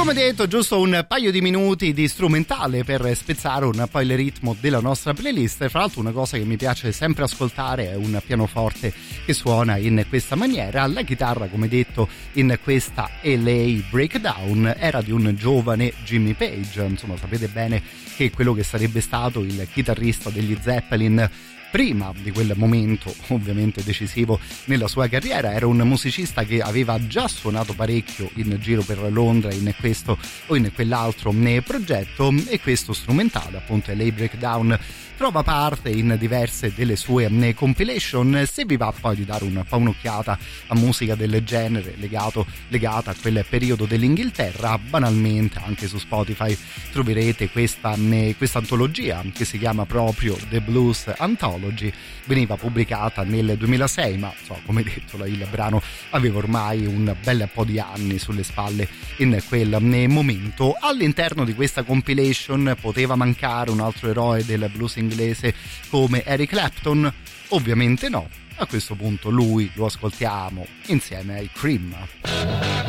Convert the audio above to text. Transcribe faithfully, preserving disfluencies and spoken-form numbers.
come detto, giusto un paio di minuti di strumentale per spezzare un po' il ritmo della nostra playlist. Fra l'altro una cosa che mi piace sempre ascoltare è un pianoforte che suona in questa maniera. La chitarra, come detto, in questa L A Breakdown era di un giovane Jimmy Page. Insomma, sapete bene che quello che sarebbe stato il chitarrista degli Zeppelin prima di quel momento ovviamente decisivo nella sua carriera era un musicista che aveva già suonato parecchio in giro per Londra in questo o in quell'altro progetto, e questo strumentale, appunto L A Breakdown, trova parte in diverse delle sue compilation. Se vi va poi di dare un po' un'occhiata a musica del genere legato, legata a quel periodo dell'Inghilterra, banalmente anche su Spotify troverete questa, questa antologia che si chiama proprio The Blues Anthology. Veniva pubblicata nel duemilasei, ma so, come detto il brano aveva ormai un bel po' di anni sulle spalle in quel momento. All'interno di questa compilation poteva mancare un altro eroe del blues inglese come Eric Clapton? Ovviamente no. A questo punto lui lo ascoltiamo insieme ai Cream.